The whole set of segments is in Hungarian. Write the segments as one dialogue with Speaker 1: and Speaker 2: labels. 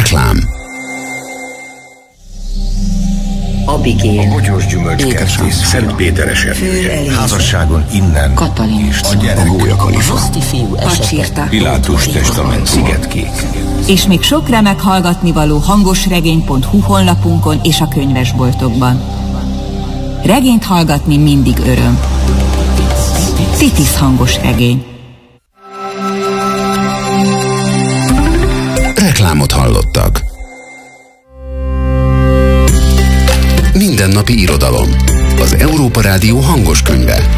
Speaker 1: Reklám.
Speaker 2: Abigél,
Speaker 3: a bogyós gyümölcskertész, Szent Péter esetője,
Speaker 4: házasságon innen,
Speaker 2: Katalin,
Speaker 4: a gyerek,
Speaker 1: A Gólyakalifa,
Speaker 2: Pacsirta,
Speaker 3: Pilátus testament, Szigetkék.
Speaker 5: És még sok remek hallgatnivaló hangosregény.hu honlapunkon és a könyvesboltokban. Regényt hallgatni mindig öröm. Titis hangosregény.
Speaker 1: Reklámot hallottak. Mindennapi irodalom. Az Európa Rádió hangos könyve.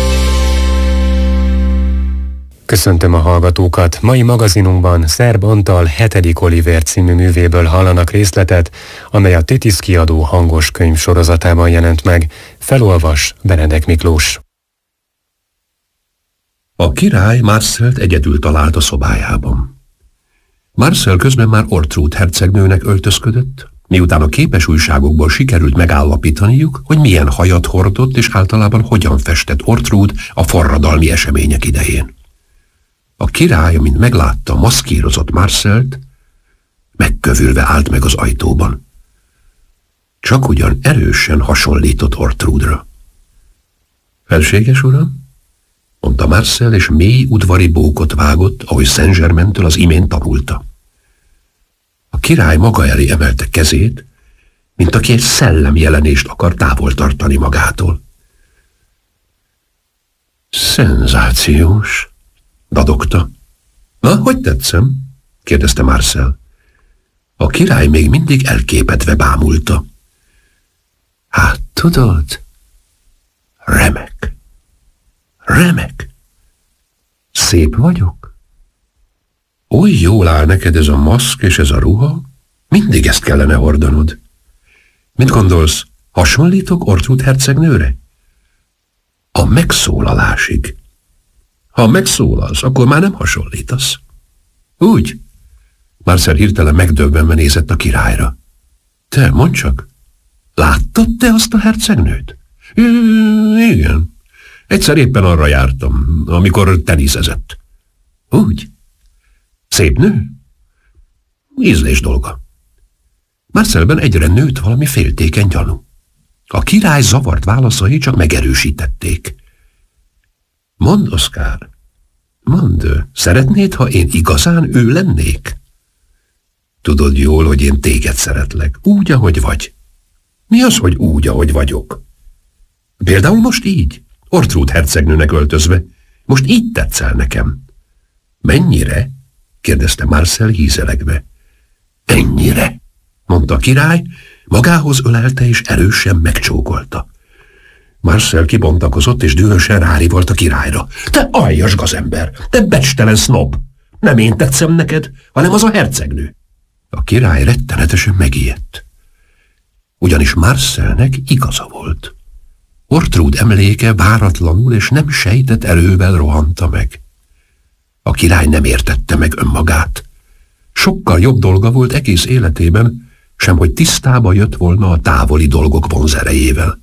Speaker 6: Köszöntöm a hallgatókat! Mai magazinunkban Szerb Antal 7. Olivér című művéből hallanak részletet, amely a Titis kiadó hangos könyv sorozatában jelent meg. Felolvas Benedek Miklós.
Speaker 7: A király Marcelt egyedül talált a szobájában. Marcel közben már Ortrud hercegnőnek öltözködött, miután a képesújságokból sikerült megállapítaniuk, hogy milyen hajat hordott és általában hogyan festett Ortrud a forradalmi események idején. A király, amint meglátta maszkírozott Marcelt, megkövülve állt meg az ajtóban. Csak ugyan erősen hasonlított Ortrudra. Felséges uram? Mondta Marcel, és mély udvari bókot vágott, ahogy Saint-Germaintől az imént tanulta. A király maga elé emelte kezét, mint aki egy szellemjelenést akar távol tartani magától. Szenzációs, dadogta. Na, hogy tetszem? Kérdezte Marcel. A király még mindig elképedve bámulta. Hát, tudod, remek. Remek. Szép vagyok? Oly jól áll neked ez a maszk és ez a ruha? Mindig ezt kellene hordanod. Mit gondolsz, hasonlítok Ortrud hercegnőre? A megszólalásig. Ha megszólalsz, akkor már nem hasonlítasz. Úgy? Marcel hirtelen megdöbbenve nézett a királyra. Te, mondd csak, láttad te azt a hercegnőt? Igen. Egyszer éppen arra jártam, amikor teniszezett. Úgy? Szép nő? Ízlés dolga. Marcelben egyre nőtt valami féltékeny gyanú. A király zavart válaszai csak megerősítették. Mondd, Oszkár, mondd, szeretnéd, ha én igazán ő lennék? Tudod jól, hogy én téged szeretlek, úgy, ahogy vagy. Mi az, hogy úgy, ahogy vagyok? Például most így, Ortrud hercegnőnek öltözve. Most így tetszel nekem. Mennyire? Kérdezte Marcel hízelegve. Ennyire, mondta a király, magához ölelte és erősen megcsókolta. Marcel kibontakozott és dühösen rárivolt a királyra. Te aljas gazember, te becstelen sznob! Nem én tetszem neked, hanem az a hercegnő. A király rettenetesen megijedt. Ugyanis Marcelnek igaza volt. Ortrud emléke váratlanul és nem sejtett erővel rohanta meg. A király nem értette meg önmagát. Sokkal jobb dolga volt egész életében, sem hogy tisztába jött volna a távoli dolgok vonzerejével.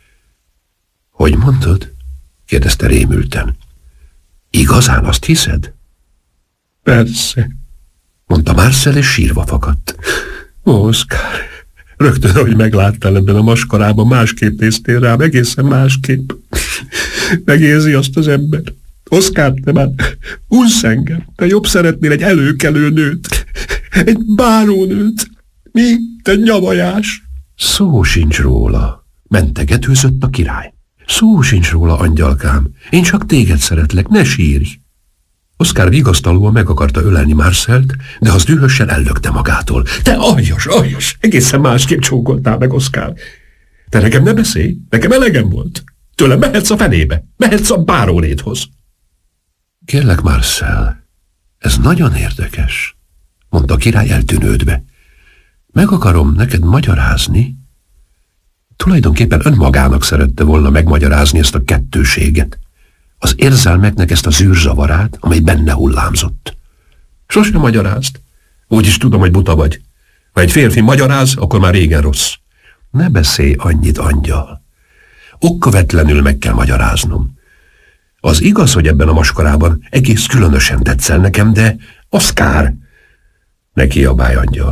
Speaker 7: Hogy mondod? Kérdezte rémülten. Igazán azt hiszed? Persze, mondta Marcel, és sírva fakadt. Oszkár, rögtön, ahogy megláttál ebben a maskarában, másképp néztél rám, egészen másképp. Megérzi azt az ember. Oszkár, te már unsz engem. Te jobb szeretnél egy előkelő nőt, egy bárónőt. Mi? Te nyavajás. Szó sincs róla, mentegetőzött a király. Szó sincs róla, angyalkám. Én csak téged szeretlek, ne sírj. Oszkár vigasztalóan meg akarta ölelni Marcelt, de az dühösen ellökte magától. Te aljas, egészen másképp csókoltál meg, Oszkár. Te nekem ne beszélj, nekem elegem volt. Tőlem mehetsz a fenébe, mehetsz a bárónéthoz. Kérlek, Marcel, ez nagyon érdekes, mondta a király eltűnődve. Meg akarom neked magyarázni. Tulajdonképpen önmagának szerette volna megmagyarázni ezt a kettőséget, az érzelmeknek ezt a zűrzavarát, amely benne hullámzott. Sosem magyarázd. Úgyis tudom, hogy buta vagy. Ha egy férfi magyaráz, akkor már régen rossz. Ne beszélj annyit, angyal. Okkövetlenül meg kell magyaráznom. Az igaz, hogy ebben a maskarában egész különösen tetszel nekem, de Oszkár! Ne kiabálj, angyal.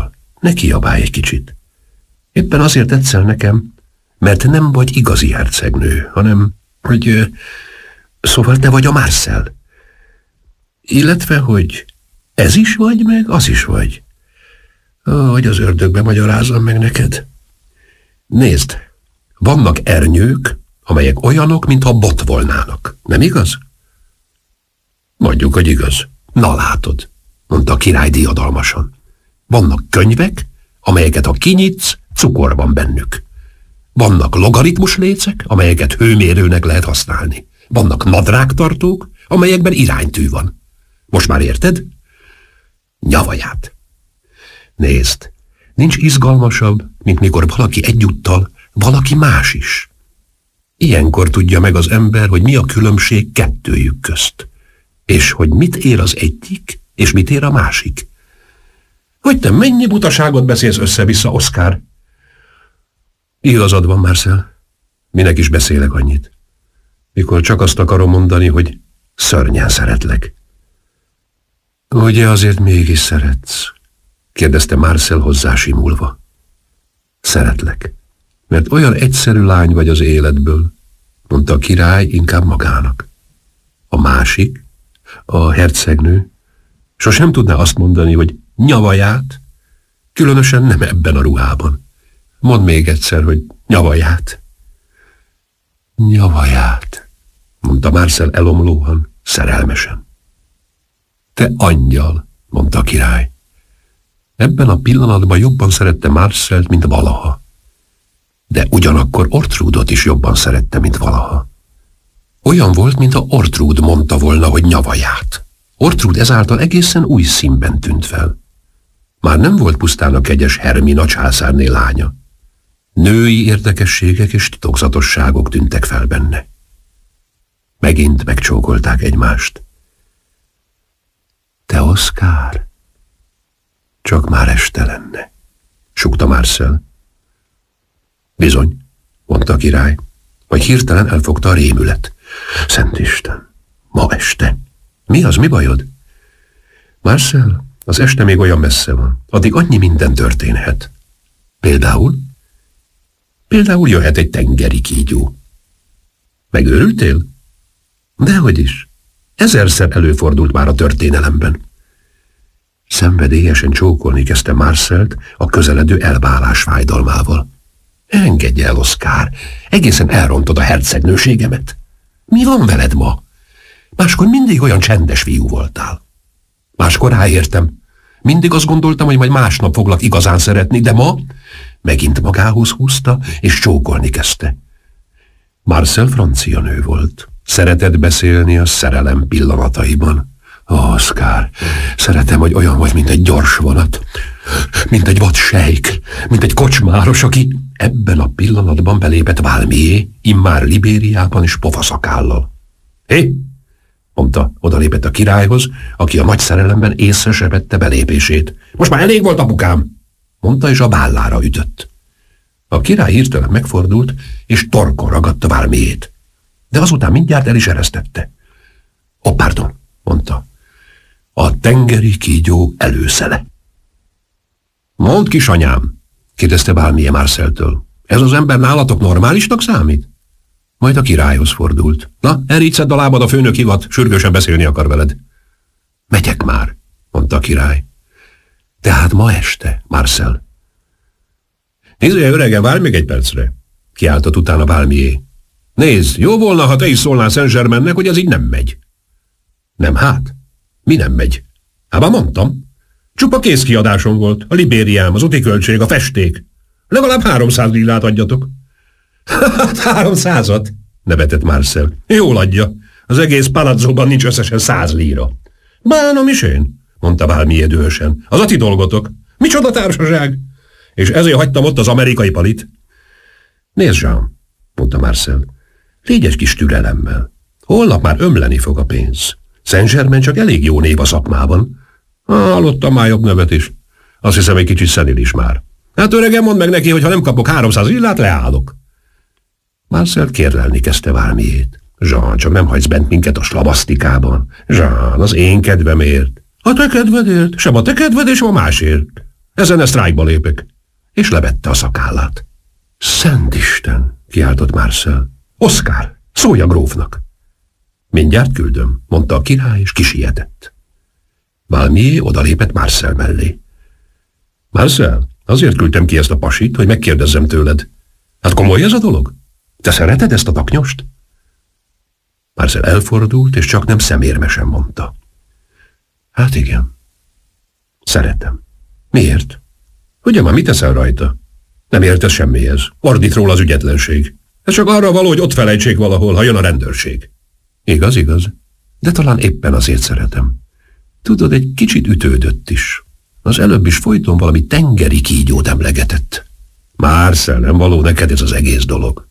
Speaker 7: Ne kiabálj egy kicsit. Éppen azért tetszel nekem, mert nem vagy igazi hercegnő, hanem, hogy... Szóval te vagy a Marcel. Illetve, hogy ez is vagy, meg az is vagy. Hogy az ördögbe magyarázzam meg neked. Nézd, vannak ernyők, amelyek olyanok, mintha bot volnának. Nem igaz? Mondjuk, hogy igaz. Na látod, mondta a király diadalmasan. Vannak könyvek, amelyeket ha kinyitsz, cukor van bennük. Vannak logaritmus lécek, amelyeket hőmérőnek lehet használni. Vannak nadrágtartók, amelyekben iránytű van. Most már érted? Nyavaját. Nézd, nincs izgalmasabb, mint mikor valaki egyúttal, valaki más is. Ilyenkor tudja meg az ember, hogy mi a különbség kettőjük közt, és hogy mit ér az egyik, és mit ér a másik. Hogy te mennyi butaságot beszélsz össze-vissza, Oszkár? Igazad van, Marcel. Minek is beszélek annyit? Mikor csak azt akarom mondani, hogy szörnyen szeretlek. Ugye azért mégis szeretsz? Kérdezte Marcel hozzásimulva. Szeretlek, mert olyan egyszerű lány vagy az életből, mondta a király inkább magának. A másik, a hercegnő, sosem tudná azt mondani, hogy nyavaját, különösen nem ebben a ruhában. Mondd még egyszer, hogy nyavaját. Nyavaját, mondta Marcel elomlóan, szerelmesen. Te angyal, mondta a király. Ebben a pillanatban jobban szerette Marcelt, mint valaha. De ugyanakkor Ortrúdot is jobban szerette, mint valaha. Olyan volt, mintha Ortrúd mondta volna, hogy nyavaját. Ortrúd ezáltal egészen új színben tűnt fel. Már nem volt pusztán a kegyes Hermina császárné lánya. Női érdekességek és titokzatosságok tűntek fel benne. Megint megcsókolták egymást. Te, Oszkár, csak már este lenne, sukta Marcel. Bizony, mondta a király, majd hirtelen elfogta a rémület. Szent Isten, ma este. Mi az, mi bajod? Marcel, az este még olyan messze van, addig annyi minden történhet. Például jöhet egy tengeri kígyó. Megőrültél? Dehogy is. 1000-szer előfordult már a történelemben. Szenvedélyesen csókolni kezdte Marcelt a közeledő elválás fájdalmával. Engedj el, Oszkár, egészen elrontod a hercegnőségemet. Mi van veled ma? Máskor mindig olyan csendes fiú voltál. Máskor ráértem. Mindig azt gondoltam, hogy majd másnap foglak igazán szeretni, de ma megint magához húzta, és csókolni kezdte. Marcel francia nő volt. Szeretett beszélni a szerelem pillanataiban. Oszkár, szeretem, hogy olyan vagy, mint egy gyors vonat, mint egy vad sejk, mint egy kocsmáros, aki ebben a pillanatban belépett Valmié, immár Libériában és pofaszakállal. Hé, mondta, odalépett a királyhoz, aki a nagy szerelemben észre se vette belépését. Most már elég volt, apukám, mondta, és a vállára ütött. A király hirtelen megfordult, és torkon ragadta Valmiét. De azután mindjárt el is eresztette. Ó, pardon, mondta. A tengeri kígyó előszele. Mondd, kisanyám, kérdezte Valmié Marceltől. Ez az ember nálatok normálisnak számít? Majd a királyhoz fordult. Na, elricedd a lábad, a főnök hivat, sürgősen beszélni akar veled. Megyek már, mondta a király. Tehát ma este, Marcel. Nézd, örege, várj még egy percre, kiáltott utána Valmié. Nézd, jó volna, ha te is szólnál Saint-Germainnek, hogy ez így nem megy. Nem hát? Mi nem megy? Hát mondtam. Csupa készkiadásom volt, a Libériám, az útiköltség, a festék. Legalább 300 lillát adjatok. Hát 300-at, nevetett Marcel. Jól adja. Az egész palazzóban nincs összesen 100 líra. Bánom is én, mondta Valmié dühösen. Az a ti dolgotok. Micsoda társaság? És ezért hagytam ott az amerikai palit. Nézd, Jean, mondta Marcel. Légy egy kis türelemmel. Holnap már ömleni fog a pénz. Saint-Germain csak elég jó név a szakmában. Hallottam már jobb nevet is. Azt hiszem, egy kicsit szenil is már. Hát öregem, mondd meg neki, hogy ha nem kapok 300 lillát, leállok. Marcel kérlelni kezdte Valmiét. Jean, csak nem hagysz bent minket a slamasztikában. Jean, az én kedvemért. A te kedvedért, sem a te kedved, és sem a másért. Ezen sztrájkba lépek. És levette a szakállát. Szent Isten, kiáltott Marcel. Oszkár, szólj a grófnak. Mindjárt küldöm, mondta a király, és kisietett. Valmier odalépett Marcel mellé. Marcel, azért küldtem ki ezt a pasit, hogy megkérdezzem tőled. Hát komoly ez a dolog? Te szereted ezt a taknyost? Marcel elfordult, és csak nem szemérmesen mondta. Hát igen. Szeretem. Miért? Ugye már mit teszel rajta? Nem értesz semmihez. Ordít róla az ügyetlenség. Ez csak arra való, hogy ott felejtsék valahol, ha jön a rendőrség. Igaz, igaz. De talán éppen azért szeretem. Tudod, egy kicsit ütődött is. Az előbb is folyton valami tengeri kígyót emlegetett. Marcel, nem való neked ez az egész dolog.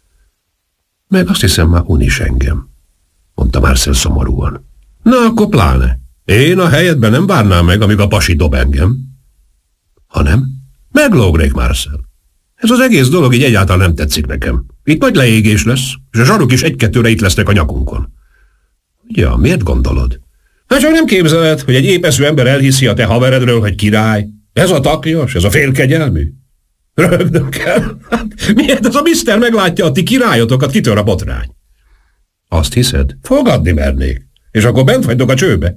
Speaker 7: Meg azt hiszem, már unis engem, mondta Marcel szomorúan. Na, akkor pláne. Én a helyedben nem várnám meg, amíg a pasi dob engem. Hanem? Meglógnék, Marcel. Ez az egész dolog így egyáltalán nem tetszik nekem. Itt nagy leégés lesz, és a zsaruk is egy-kettőre itt lesznek a nyakunkon. Ja, miért gondolod? Hát csak nem képzeled, hogy egy épeszű ember elhiszi a te haveredről, hogy király. Ez a taknyos, ez a félkegyelmű. Rögdön kell. Hát, miért az a miszter meglátja a ti királyotokat, kitör a botrány? Azt hiszed? Fogadni mernék. És akkor bent vagytok a csőbe.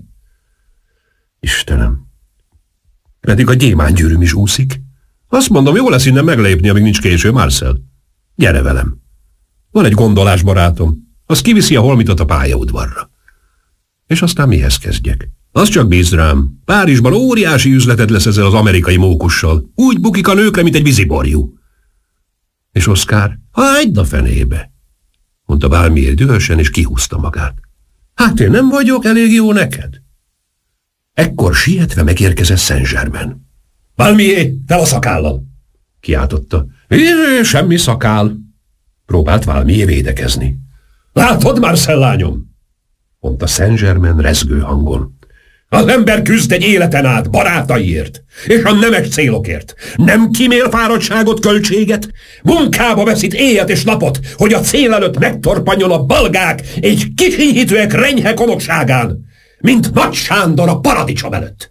Speaker 7: Istenem. Pedig a gyémánygyűrűm is úszik. Azt mondom, jó lesz innen meglépni, amíg nincs késő, Marcel. Gyere velem. Van egy gondolás barátom. Az kiviszi a holmitot a pályaudvarra. És aztán mihez kezdjek? Az csak bízd rám. Párizsban óriási üzleted lesz ezzel az amerikai mókussal. Úgy bukik a nőkre, mint egy víziborjú. És Oszkár, hagyd a fenébe, mondta Valmier dühösen, és kihúzta magát. Hát én nem vagyok elég jó neked? Ekkor sietve megérkezett Saint-Germain. Valmier, fel a szakállal! Kiáltotta. Semmi szakál. Próbált Valmier védekezni. Látod, Marcel lányom? Mondta Saint-Germain rezgő hangon. Az ember küzd egy életen át barátaiért, és a nemes célokért. Nem kímél fáradtságot, költséget, munkába veszít éjjel és napot, hogy a cél előtt megtorpanjon a balgák és kisínyhitőek renyhe konokságán, mint Nagy Sándor a paradicsom előtt.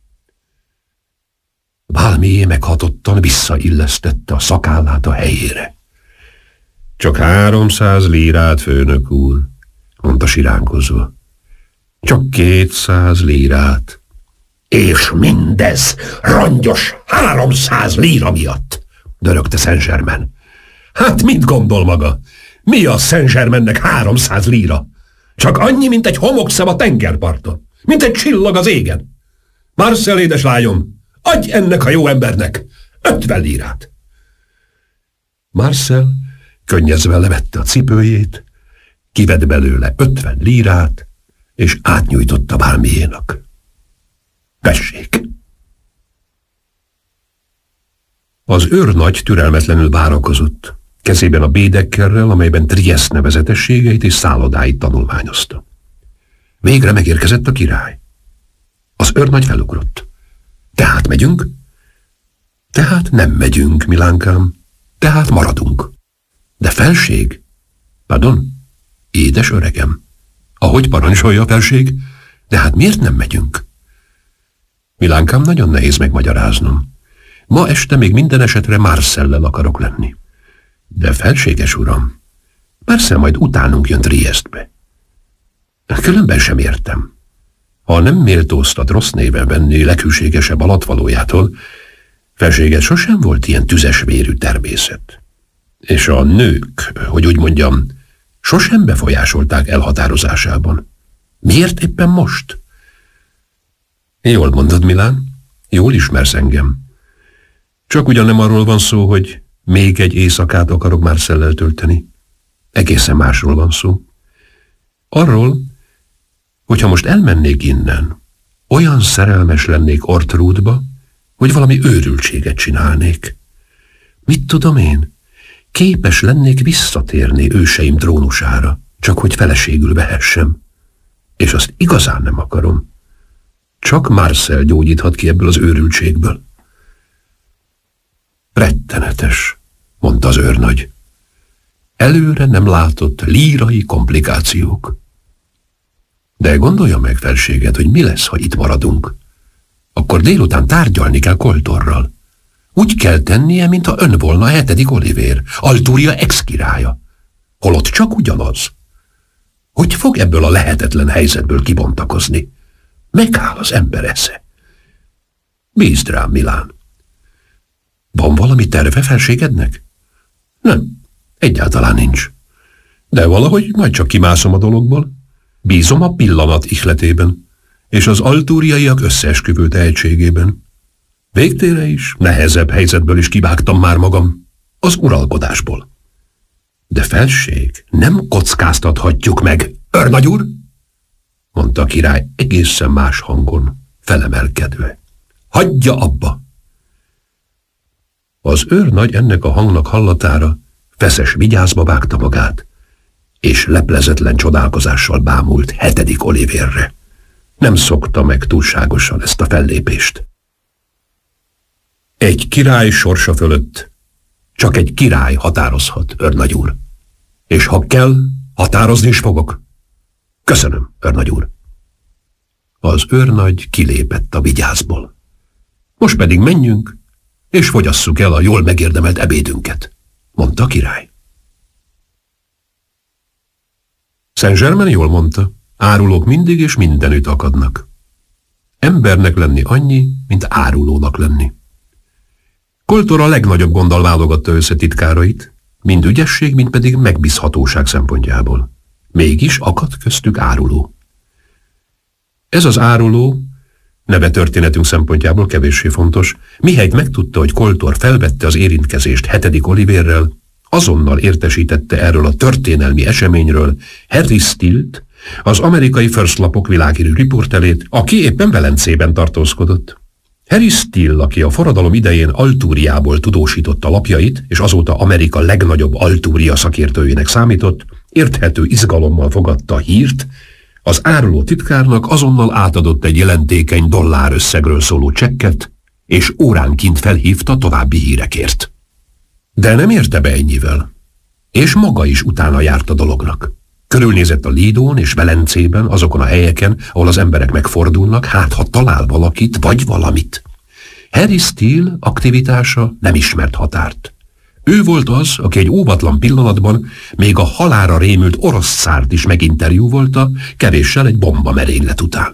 Speaker 7: Valmier meghatottan visszaillesztette a szakállát a helyére. Csak 300 lírát, főnök úr, mondta siránkozva. Csak 200 lírát. És mindez rongyos 300 líra miatt, dörögte Saint-Germain. Hát mit gondol maga? Mi a Saint-Germainnek 300 líra? Csak annyi, mint egy homokszem a tengerparton, mint egy csillag az égen. Marcel, édeslányom, adj ennek a jó embernek 50 lírát. Marcel könnyezve levette a cipőjét, kivett belőle 50 lírát, és átnyújtotta Valmiernak. Tessék! Az őrnagy türelmetlenül várakozott, kezében a bédekkerrel, amelyben Trieste nevezetességeit és szállodáit tanulmányozta. Végre megérkezett a király. Az őrnagy felugrott. Tehát megyünk? Tehát nem megyünk, Milánkám. Tehát maradunk. De felség? Pardon? Édes öregem. Ahogy parancsolja a felség, de hát miért nem megyünk? Milánkám, nagyon nehéz megmagyaráznom. Ma este még minden esetre Marcellel akarok lenni. De felséges uram, Marcel majd utánunk jön Triestbe. Különben sem értem. Ha nem méltóztat rossz néven venni leghűségesebb alattvalójától, felséget sosem volt ilyen tüzesvérű természet. És a nők, hogy úgy mondjam, sosem befolyásolták elhatározásában. Miért éppen most? Jól mondod, Milán, jól ismersz engem. Csak ugyan nem arról van szó, hogy még egy éjszakát akarok Marcellel tölteni. Egészen másról van szó. Arról, hogyha most elmennék innen, olyan szerelmes lennék Ortrúdba, hogy valami őrültséget csinálnék. Mit tudom én? Képes lennék visszatérni őseim trónusára, csak hogy feleségül vehessem. És azt igazán nem akarom. Csak Marcel gyógyíthat ki ebből az őrültségből. Rettenetes, mondta az őrnagy. Előre nem látott lírai komplikációk. De gondolja meg, felséget, hogy mi lesz, ha itt maradunk. Akkor délután tárgyalni kell Coltorral. Úgy kell tennie, mintha ön volna a 7. Olivér, Altúria ex-királya. Holott csak ugyanaz. Hogy fog ebből a lehetetlen helyzetből kibontakozni? Megáll az ember esze. Bízd rám, Milán. Van valami terve felségednek? Nem, egyáltalán nincs. De valahogy majd csak kimászom a dologból. Bízom a pillanat ihletében, és az altúriaiak összeesküvő tehetségében. Végtére is, nehezebb helyzetből is kivágtam már magam, az uralkodásból. De felség, nem kockáztathatjuk meg, őrnagy úr, mondta a király egészen más hangon, felemelkedve. Hagyja abba! Az őrnagy ennek a hangnak hallatára feszes vigyázba vágta magát, és leplezetlen csodálkozással bámult 7. Olivérre. Nem szokta meg túlságosan ezt a fellépést. Egy király sorsa fölött csak egy király határozhat, őrnagy úr. És ha kell, határozni is fogok. Köszönöm, őrnagy úr. Az őrnagy kilépett a vigyázból. Most pedig menjünk, és fogyasszuk el a jól megérdemelt ebédünket, mondta a király. Saint-Germain jól mondta, árulók mindig és mindenütt akadnak. Embernek lenni annyi, mint árulónak lenni. Coltor a legnagyobb gonddal válogatta össze titkárait, mind ügyesség, mind pedig megbízhatóság szempontjából. Mégis akadt köztük áruló. Ez az áruló, neve történetünk szempontjából kevéssé fontos, mihelyt megtudta, hogy Coltor felvette az érintkezést 7. Olivérrel, azonnal értesítette erről a történelmi eseményről Harry Steele-t, az amerikai First Lapok világhírű riporterét, aki éppen Velencében tartózkodott. Harry Steele, aki a forradalom idején Altúriából tudósította lapjait, és azóta Amerika legnagyobb Altúria szakértőjének számított, érthető izgalommal fogadta a hírt, az áruló titkárnak azonnal átadott egy jelentékeny dollárösszegről szóló csekket, és óránként felhívta további hírekért. De nem érte be ennyivel, és maga is utána járt a dolognak. Körülnézett a Lidón és Velencében, azokon a helyeken, ahol az emberek megfordulnak, hát ha talál valakit vagy valamit. Harry Steele aktivitása nem ismert határt. Ő volt az, aki egy óvatlan pillanatban még a halálra rémült orosz cárt is meginterjúvolta, kevéssel egy bomba merénylet után.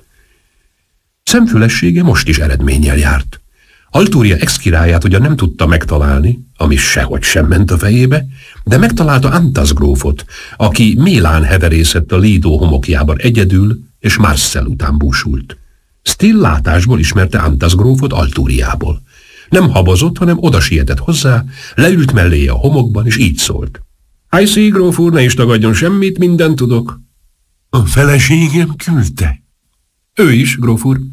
Speaker 7: Szemfülessége most is eredménnyel járt. Altúria ex-királyát ugyan nem tudta megtalálni, ami sehogy sem ment a fejébe, de megtalálta Antas grófot, aki Mélán heverészett a Lido homokjában egyedül, és Marcel után búsult. Steele látásból ismerte Antas grófot Altúriából. Nem habozott, hanem oda sietett hozzá, leült melléje a homokban, és így szólt. I gróf úr, ne is tagadjon semmit, mindent tudok. A feleségem küldte. Ő is, gróf úr.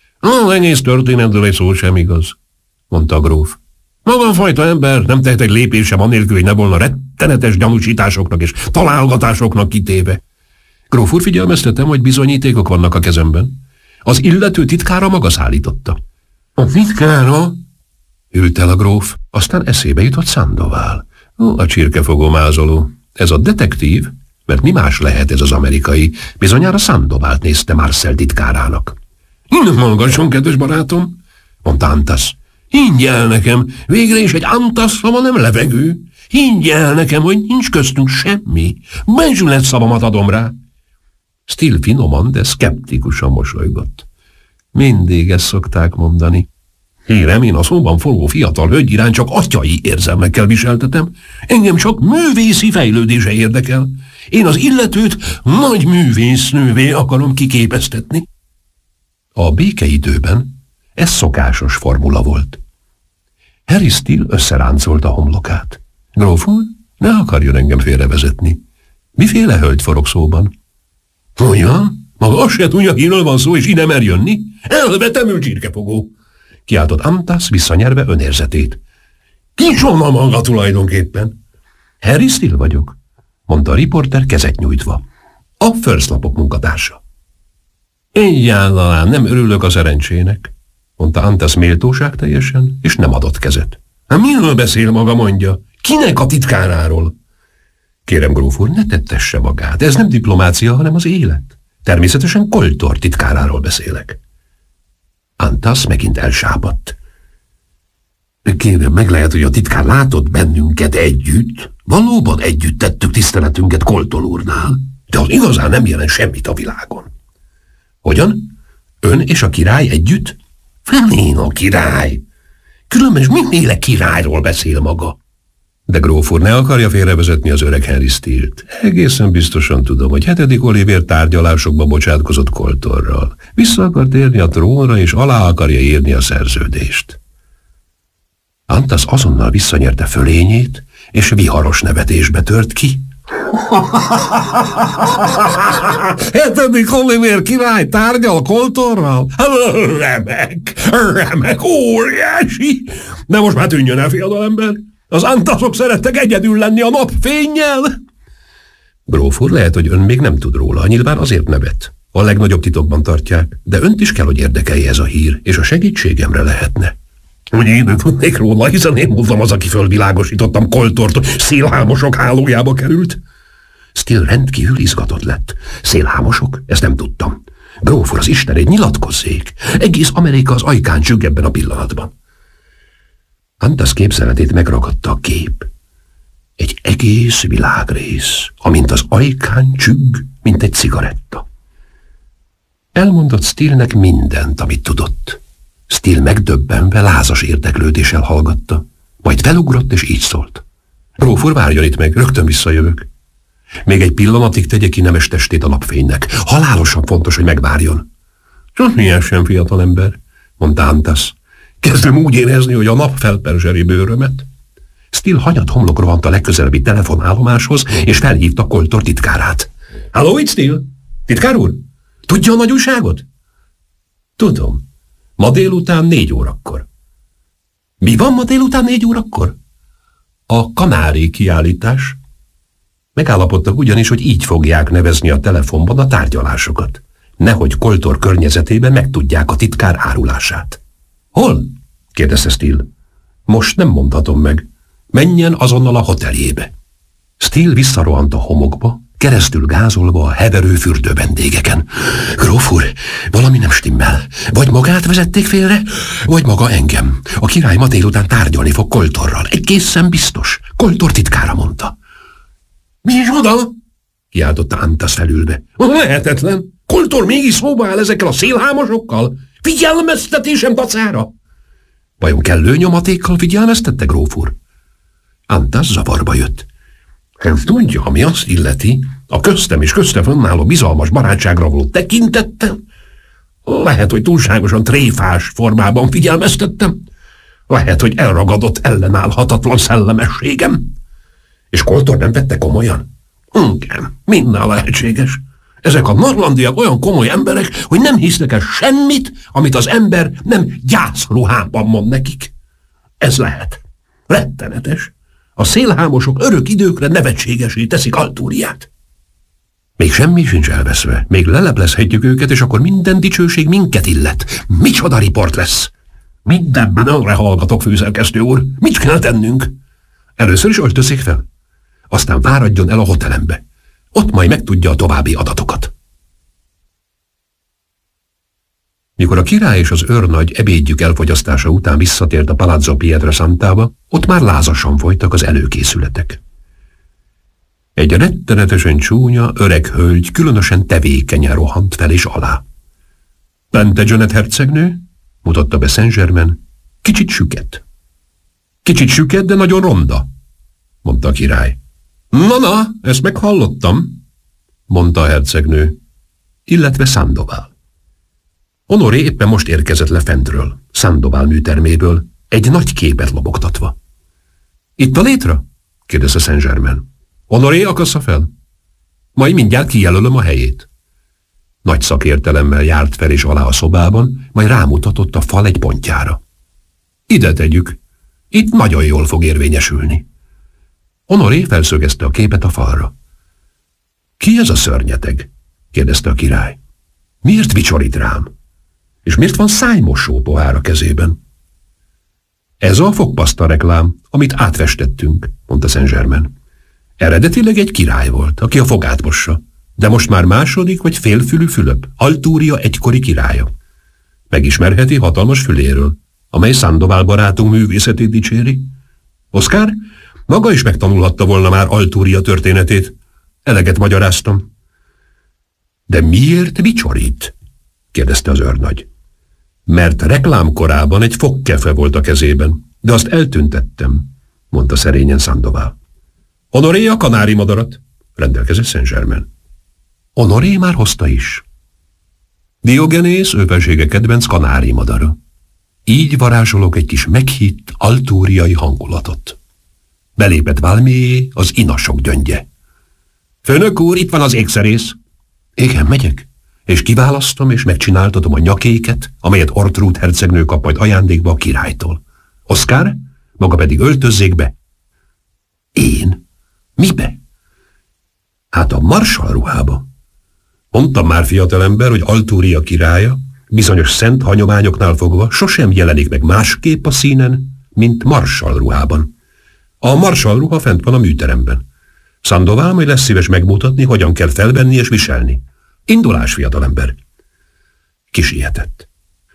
Speaker 7: Az egész történetről egy szó sem igaz, mondta a gróf. Maga a fajta ember nem tehet egy lépés sem annélkül, hogy ne volna rettenetes gyanúsításoknak és találgatásoknak kitéve. Gróf úr, figyelmeztetem, hogy bizonyítékok vannak a kezemben. Az illető titkára maga szállította. A titkára? Ült el a gróf, aztán eszébe jutott Sandoval. A csirkefogó mázoló. Ez a detektív, mert mi más lehet ez az amerikai, bizonyára Sandovalt nézte Marcel titkárának. Hallgasson, kedves barátom, mondta Antas. Higgy el nekem, végre is egy Antas szava nem levegő. Higgy el nekem, hogy nincs köztünk semmi. Becsület szavamat adom rá. Steele finoman, de szkeptikusan mosolygott. Mindig ezt szokták mondani. Hírem, én a szóban forgó fiatal hölgy iránt csak atyai érzelmekkel viseltetem. Engem csak művészi fejlődése érdekel. Én az illetőt nagy művésznővé akarom kiképeztetni. A békeidőben ez szokásos formula volt. Harry Steele összeráncolt a homlokát. Gróf úr, ne akarjon engem félrevezetni. Miféle hölgy forog szóban? Olyan? Maga azt se tudja, kiről van szó, és ide mer jönni? Elvetemű csirkefogó! Kiáltott Antas visszanyerve önérzetét. Kicsoda maga tulajdonképpen? Harry Steele vagyok, mondta a riporter kezet nyújtva. A First Lapok munkatársa. Egyáltalán nem örülök a szerencsének, mondta Antas méltóság teljesen, és nem adott kezet. Miről beszél maga, mondja? Kinek a titkáráról? Kérem, gróf úr, ne tettesse magát. Ez nem diplomácia, hanem az élet. Természetesen Coltor titkáráról beszélek. Antas megint elsápadt. Kérem, meg lehet, hogy a titkár látott bennünket együtt. Valóban együtt tettük tiszteletünket Colton úrnál, de az igazán nem jelent semmit a világon. Hogyan? Ön és a király együtt? Én a király. Különben is mindenféle királyról beszél maga. De gróf úr, ne akarja félrevezetni az öreg Henry Steele-t. Egészen biztosan tudom, hogy 7. Oliver tárgyalásokba bocsátkozott Coltonral. Vissza akar térni a trónra, és alá akarja írni a szerződést. Antas azonnal visszanyerte fölényét, és viharos nevetésbe tört ki. 7. Oliver király tárgyal Coltonral? Remek, óriási! De most már tűnjön el, fiatalember! Az Antasok szerettek egyedül lenni a napfénnyel! Gróf úr, lehet, hogy ön még nem tud róla, nyilván azért nevet. A legnagyobb titokban tartják, de önt is kell, hogy érdekelje ez a hír, és a segítségemre lehetne. Hogy én nem tudnék róla, hiszen én voltam az, aki fölvilágosítottam Coltort, hogy szélhámosok hálójába került. Steele rendkívül izgatott lett. Szélhámosok? Ezt nem tudtam. Gróf úr, az Istenét, nyilatkozzék! Egész Amerika az ajkán csügg ebben a pillanatban. Antas képzeletét megragadta a kép. Egy egész világrész, amint az ajkán csügg, mint egy cigaretta. Elmondott Steele-nek mindent, amit tudott. Steele megdöbbenve lázas érdeklődéssel hallgatta, majd felugrott és így szólt. Gróf úr, várjon itt meg, rögtön visszajövök. Még egy pillanatig tegye ki nemes testét a napfénynek. Halálosan fontos, hogy megvárjon. Milyen sem, fiatalember, mondta Antas. Kezdem úgy érezni, hogy a nap felperzseli bőrömet. Steele hanyat homlok rohant a legközelebbi telefonállomáshoz, és felhívta Colton titkárát. Halló, itt Steele? Titkár úr? Tudja a nagy újságot? Tudom. Ma délután 4 órakor. Mi van ma délután 4 órakor? A kanári kiállítás. Megállapodtak ugyanis, hogy így fogják nevezni a telefonban a tárgyalásokat. Nehogy Colton környezetében megtudják a titkár árulását. Hol? kérdezte Steele. Most nem mondhatom meg. Menjen azonnal a hoteljébe. Steele visszarohant a homokba, keresztül gázolva a heverő fürdő vendégeken. Gróf úr, valami nem stimmel. Vagy magát vezették félre, vagy maga engem. A király ma délután tárgyalni fog Coltonral. Egészen biztos. Colton titkára mondta. Mi is oda? Kiáltotta Antas felülve. Lehetetlen. Colton mégis szóba áll ezekkel a szélhámosokkal? Figyelmeztetésem dacára? Vajon kellő nyomatékkal figyelmeztette, gróf úr? Antas zavarba jött. Hát tudja, ami azt illeti, a köztem és közte fönnálló bizalmas barátságra való tekintettel, lehet, hogy túlságosan tréfás formában figyelmeztettem, lehet, hogy elragadott ellenállhatatlan szellemességem. És Colton nem vette komolyan? Igen, minden lehetséges. Ezek a norlandiak olyan komoly emberek, hogy nem hisznek el semmit, amit az ember nem gyászruhában mond nekik. Ez lehet. Rettenetes. A szélhámosok örök időkre nevetségesé teszik Altúriát. Még semmi sincs elveszve. Még leleplezhetjük őket, és akkor minden dicsőség minket illet. Micsoda riport lesz! Mindenben önre hallgatok, főszerkesztő úr. Mit kell tennünk? Először is öltözzék fel. Aztán fáradjon el a hotelembe. Ott majd megtudja a további adatokat. Mikor a király és az őrnagy ebédjük elfogyasztása után visszatért a Palazzo Pietrasantába, ott már lázasan folytak az előkészületek. Egy rettenetesen csúnya, öreg hölgy különösen tevékenyen rohant fel és alá. Plantagenet hercegnő, mutatta be Saint-Germain, kicsit süket. Kicsit süket, de nagyon ronda, mondta a király. Na, ezt meghallottam, mondta a hercegnő, illetve Sandoval. Honoré éppen most érkezett le fentről, Sandoval műterméből, egy nagy képet lobogtatva. Itt a létre? kérdezte Saint-Germain. Honoré akassza fel? Majd mindjárt kijelölöm a helyét. Nagy szakértelemmel járt fel és alá a szobában, majd rámutatott a fal egy pontjára. Ide tegyük, itt nagyon jól fog érvényesülni. Honoré felszögezte a képet a falra. Ki ez a szörnyeteg? kérdezte a király. Miért vicsorít rám? És miért van szájmosó pohár a kezében? Ez a fogpaszta reklám, amit átvestettünk, mondta Saint-Germain. Eredetileg egy király volt, aki a fogát mossa, de most már második vagy félfülű Fülöp, Altúria egykori királya. Megismerheti hatalmas füléről, amely Sandoval barátunk művészetét dicséri. Oscar maga is megtanulhatta volna már Altúria történetét. Eleget magyaráztam. De miért bicsorít? Kérdezte az őrnagy. Mert reklámkorában egy fogkefe volt a kezében, de azt eltüntettem, mondta szerényen Sandoval. Honoré a kanári madarat, rendelkezett Saint-Germain. Honoré már hozta is. Diogenész ő felsége kedvenc kanári madara. Így varázsolok egy kis meghitt altúriai hangulatot. Belépett Valméjé az inasok gyöngye. Főnök úr, itt van az ékszerész. Igen, megyek, és kiválasztom és megcsináltatom a nyakéket, amelyet Ortrud hercegnő kap majd ajándékba a királytól. Oscar, maga pedig öltözzék be. Én? Mibe? Hát a marsall ruhába. Mondtam már, fiatalember, hogy Altúria királya bizonyos szent hagyományoknál fogva sosem jelenik meg másképp a színen, mint marsall ruhában. A marsall ruha fent van a műteremben. Sandoval majd lesz szíves megmutatni, hogyan kell felvenni és viselni. Indulás, fiatalember! Kisietett.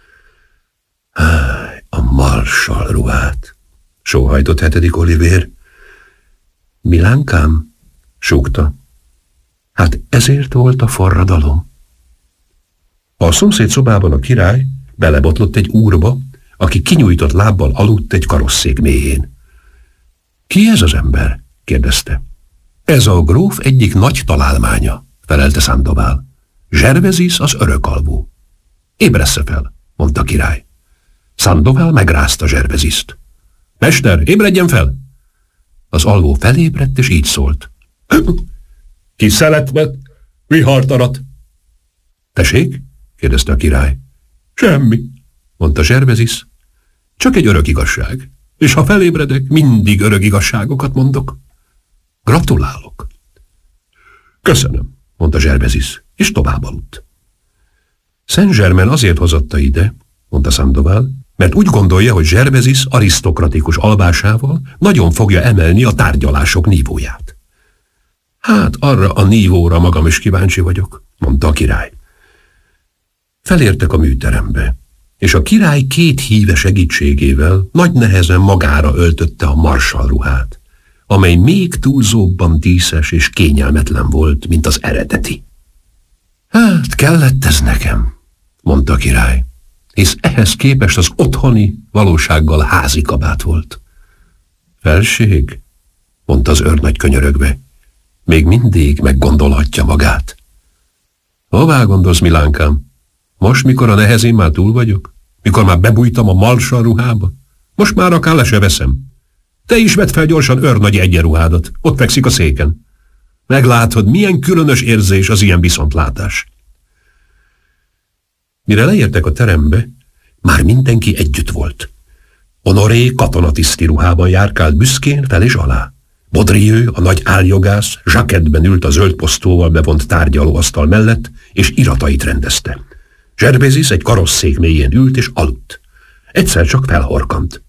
Speaker 7: A marsall ruhát, sóhajtott 7. Olivér. Milánkám, súgta. Hát ezért volt a forradalom. A szomszéd szobában a király belebotlott egy úrba, aki kinyújtott lábbal aludt egy karosszék mélyén. Ki ez az ember? kérdezte. Ez a gróf egyik nagy találmánya, felelte Sandoval. Gervesis az örökalvú. Ébressze fel, mondta a király. Sandoval megrázta Gervesist. Mester, ébredjen fel! Az alvó felébredt, és így szólt. Ki szeletvet, vihart arat. Tessék? kérdezte a király. Semmi, mondta Gervesis. Csak egy örök igazság, és ha felébredek, mindig örök igazságokat mondok. Gratulálok. Köszönöm, mondta Gervesis, és tovább aludt. Saint-Germain azért hozatta ide, mondta Sandoval, mert úgy gondolja, hogy Gervesis arisztokratikus alvásával nagyon fogja emelni a tárgyalások nívóját. Hát arra a nívóra magam is kíváncsi vagyok, mondta a király. Felértek a műterembe, és a király 2 híve segítségével nagy nehezen magára öltötte a marsall ruhát, amely még túlzóbban díszes és kényelmetlen volt, mint az eredeti. Hát kellett ez nekem, mondta a király, hisz ehhez képest az otthoni valósággal házi kabát volt. Felség, mondta az őrnagy könyörögve, még mindig meggondolhatja magát. Hová gondolsz, Milánkám? Most, mikor a nehezén már túl vagyok? Mikor már bebújtam a marsall ruhába? Most már akár le se veszem. Te is vedd fel gyorsan őrnagyi egyenruhádat, ott fekszik a széken. Meglátod, milyen különös érzés az ilyen viszontlátás. Mire leértek a terembe, már mindenki együtt volt. Honoré katonatiszti ruhában járkált büszkén fel és alá. Baudrieux, a nagy áljogász, zsakettben ült a zöld posztóval bevont tárgyalóasztal mellett, és iratait rendezte. Gervesis egy karosszék mélyén ült és aludt. Egyszer csak felhorkant.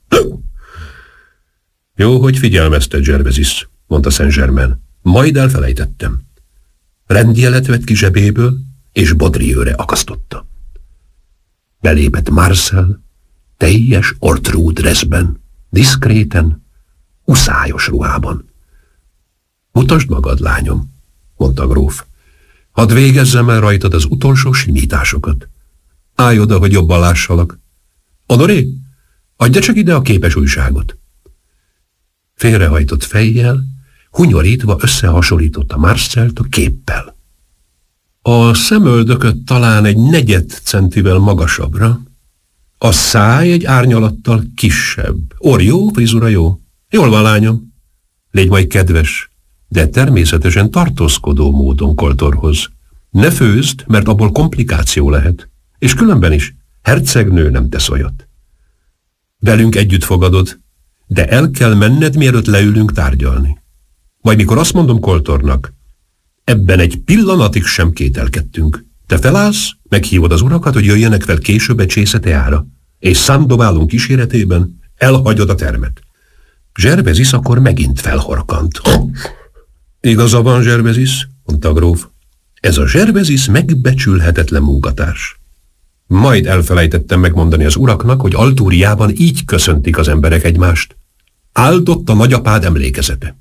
Speaker 7: Jó, hogy figyelmeztet, Gervesis, mondta Saint-Germain. Majd elfelejtettem. Rendjelet vett ki zsebéből, és Baudrieuxre akasztotta. Belépett Marcel, teljes Ortrud dressben, diszkréten, uszályos ruhában. Mutasd magad, lányom, mondta a gróf. Hadd végezzem el rajtad az utolsó simításokat. Állj oda, hogy jobban lássalak. Honoré, adja csak ide a képes újságot. Félrehajtott fejjel, hunyorítva összehasonlította Marcelt a képpel. A szemöldököt talán egy 4 centivel magasabbra, a száj egy árnyalattal kisebb. Orr jó, frizura jó. Jól van, lányom. Légy majd kedves, de természetesen tartózkodó módon koltorhoz. Ne főzd, mert abból komplikáció lehet, és különben is hercegnő nem tesz olyat. Velünk együtt fogadod, de el kell menned, mielőtt leülünk tárgyalni. Majd mikor azt mondom koltornak, ebben egy pillanatig sem kételkedtünk. Te felállsz, meghívod az urakat, hogy jöjjenek fel később egy csésze teára, és Sandovalunk kíséretében elhagyod a termet. Gervesis akkor megint felhorkant. Igaza van, Gervesis, mondta a gróf. Ez a Gervesis megbecsülhetetlen munkatárs. Majd elfelejtettem megmondani az uraknak, hogy Altúriában így köszöntik az emberek egymást. Áldott a nagyapád emlékezete.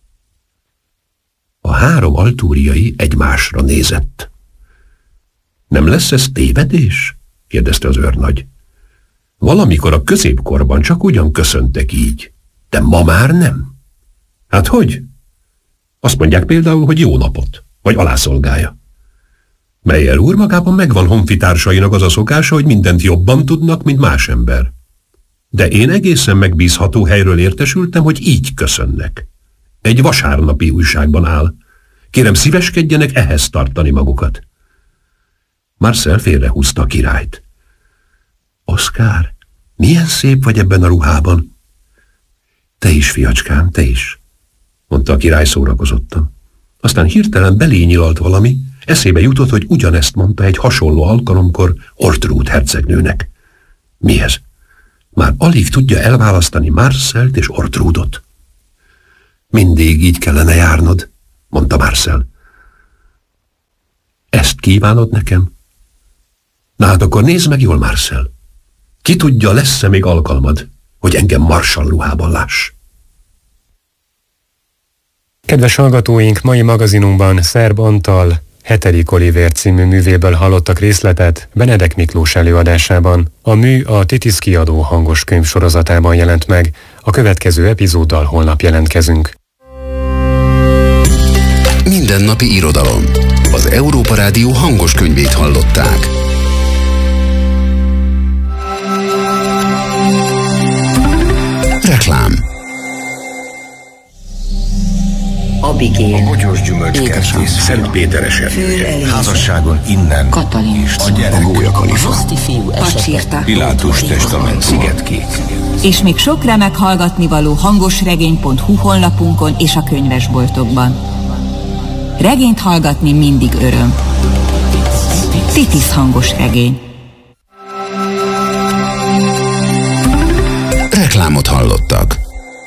Speaker 7: A 3 altúriai egymásra nézett. Nem lesz ez tévedés? kérdezte az őrnagy. Valamikor a középkorban csak ugyan köszöntek így, de ma már nem. Hát hogy? Azt mondják például, hogy jó napot, vagy alászolgálja. Meyer úr, magában megvan honfitársainak az a szokása, hogy mindent jobban tudnak, mint más ember. De én egészen megbízható helyről értesültem, hogy így köszönnek. Egy vasárnapi újságban áll. Kérem, szíveskedjenek ehhez tartani magukat. Marcel félrehúzta a királyt. Oszkár, milyen szép vagy ebben a ruhában. Te is, fiacskám, te is, mondta a király szórakozottan. Aztán hirtelen belényilalt valami, eszébe jutott, hogy ugyanezt mondta egy hasonló alkalomkor Ortrud hercegnőnek. Mi ez? Már alig tudja elválasztani Marcelt és Ortrudot. Mindig így kellene járnod, mondta Marcel. Ezt kívánod nekem? Na hát akkor nézd meg jól, Marcel. Ki tudja, lesz-e még alkalmad, hogy engem marsall ruhában láss?
Speaker 6: Kedves hallgatóink, mai magazinunkban Szerb Antal 7. Olivér című művéből hallottak részletet Benedek Miklós előadásában. A mű a Titisz kiadó hangos könyv sorozatában jelent meg. A következő epizóddal holnap jelentkezünk.
Speaker 1: Mindennapi irodalom. Az Európa Rádió hangos könyvét hallották. Reklám.
Speaker 2: Abigail.
Speaker 3: A bogyós gyümölcskertész Szent Péteres erdője. Házasságon innen.
Speaker 2: Katalin.
Speaker 3: A gyerek.
Speaker 1: A gólyakalifa.
Speaker 2: Pacsirta.
Speaker 3: Pilátus testament Szigetkék.
Speaker 5: És még sok remek hallgatnivaló hangosregény.hu honlapunkon és a könyvesboltokban. Regényt hallgatni mindig öröm. Titisz hangos regény.